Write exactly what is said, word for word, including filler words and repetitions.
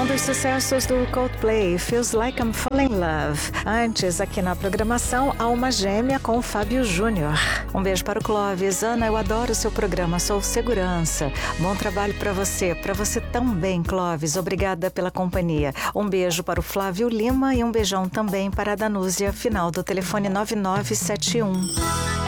Um dos sucessos do Coldplay, Feels Like I'm Falling in Love. Antes, aqui na programação, Alma Gêmea com Fábio Júnior. Um beijo para o Clóvis. Ana, eu adoro o seu programa, sou segurança. Bom trabalho para você, para você também, Clóvis. Obrigada pela companhia. Um beijo para o Flávio Lima e um beijão também para a Danúzia, final do telefone nove nove sete um.